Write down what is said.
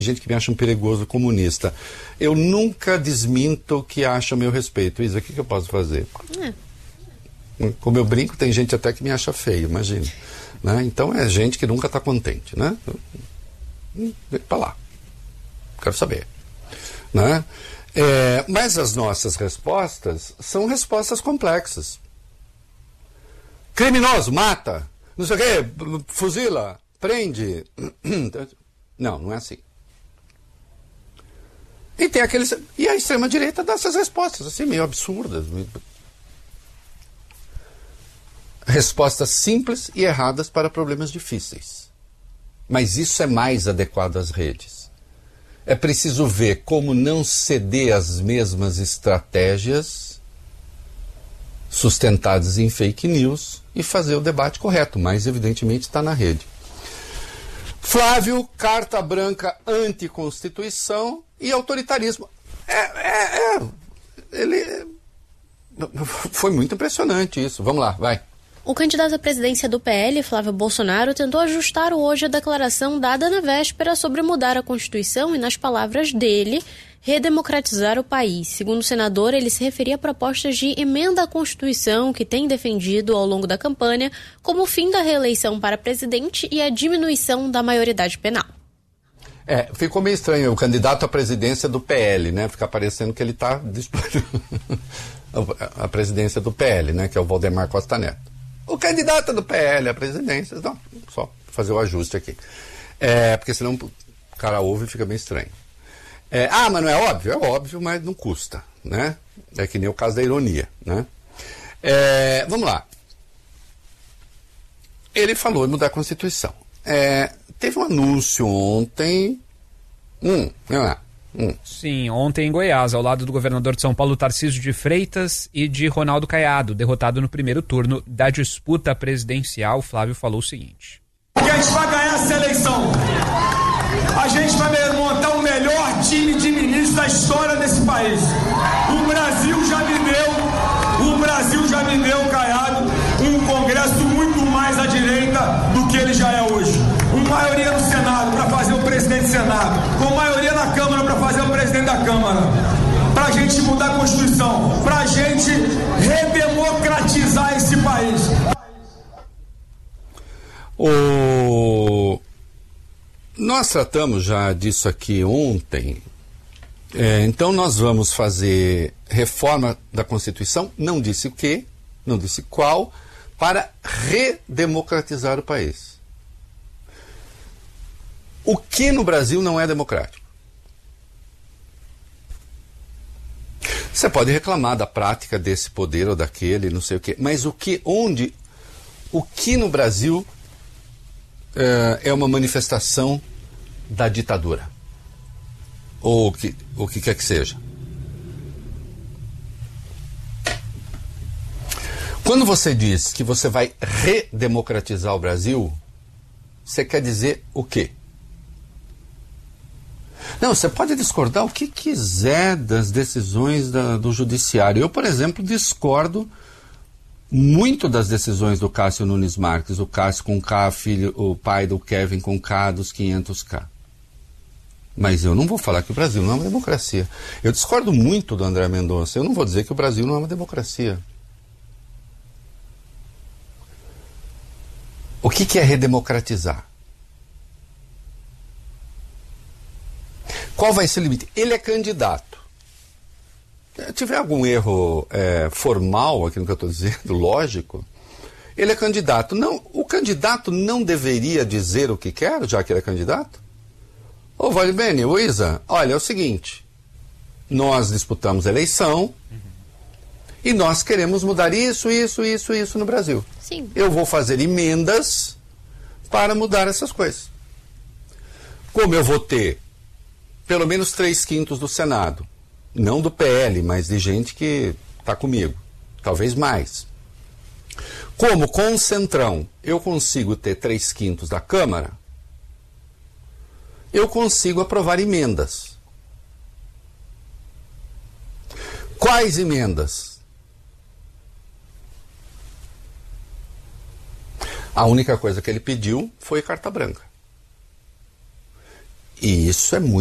gente que me acha um perigoso comunista. Eu nunca desminto que acha a meu respeito. Isa, o que eu posso fazer? Como eu brinco, tem gente até que me acha feio, imagina. Né? Então é gente que nunca está contente. Né? Para lá. Quero saber. Né? Mas as nossas respostas são respostas complexas. Criminoso, mata. Não sei o quê, fuzila, prende. Não é assim. E tem aqueles. E a extrema-direita dá essas respostas, assim, meio absurdas. Respostas simples e erradas para problemas difíceis. Mas isso é mais adequado às redes. É preciso ver como não ceder às mesmas estratégias sustentadas em fake news e fazer o debate correto, mas evidentemente está na rede. Flávio, carta branca anticonstituição e autoritarismo. Foi muito impressionante isso. Vamos lá, vai. O candidato à presidência do PL, Flávio Bolsonaro, tentou ajustar hoje a declaração dada na véspera sobre mudar a Constituição e, nas palavras dele, redemocratizar o país. Segundo o senador, ele se referia a propostas de emenda à Constituição que tem defendido ao longo da campanha, como o fim da reeleição para presidente e a diminuição da maioridade penal. Ficou meio estranho o candidato à presidência do PL, né? Fica parecendo que ele está disputando a presidência do PL, né? Que é o Valdemar Costa Neto. O candidato do PL à presidência. Não, só fazer o ajuste aqui. Porque senão o cara ouve e fica bem estranho. Mas não é óbvio? É óbvio, mas não custa, né? É que nem o caso da ironia, né? Vamos lá. Ele falou em mudar a Constituição. Teve um anúncio ontem. Sim, ontem em Goiás, ao lado do governador de São Paulo, Tarcísio de Freitas, e de Ronaldo Caiado, derrotado no primeiro turno da disputa presidencial. Flávio falou o seguinte: a gente vai ganhar essa eleição. A gente vai montar o melhor time de ministros da história desse país. O Brasil já me deu, Caiado, um Congresso muito mais à direita do que ele já é hoje. Com maioria no Senado para fazer o presidente do Senado, com maioria na Câmara para fazer o presidente da Câmara. Para a gente mudar a Constituição, para a gente redemocratizar esse país. Nós tratamos já disso aqui ontem. Então nós vamos fazer reforma da Constituição, não disse o quê, não disse qual, para redemocratizar o país. O que no Brasil não é democrático? Você pode reclamar da prática desse poder ou daquele, não sei o quê, mas o que no Brasil é uma manifestação da ditadura? Ou o que quer que seja. Quando você diz que você vai redemocratizar o Brasil, você quer dizer o quê? Não, você pode discordar o que quiser das decisões do judiciário. Eu, por exemplo, discordo muito das decisões do Cássio Nunes Marques, o Cássio com K, o pai do Kevin com K, dos 500K. Mas eu não vou falar que o Brasil não é uma democracia. Eu discordo muito do André Mendonça. Eu não vou dizer que o Brasil não é uma democracia. O que é redemocratizar? Qual vai ser o limite? Ele é candidato. Se tiver algum erro formal aqui no que eu estou dizendo, lógico, ele é candidato. Não, o candidato não deveria dizer o que quer, já que ele é candidato? Ô, Valibene, ô Isa, olha, é o seguinte, nós disputamos eleição e nós queremos mudar isso no Brasil. Sim. Eu vou fazer emendas para mudar essas coisas. Como eu vou ter pelo menos 3/5 do Senado, não do PL, mas de gente que está comigo, talvez mais. Como com o Centrão eu consigo ter 3/5 da Câmara, eu consigo aprovar emendas. Quais emendas? A única coisa que ele pediu foi carta branca. E isso é muito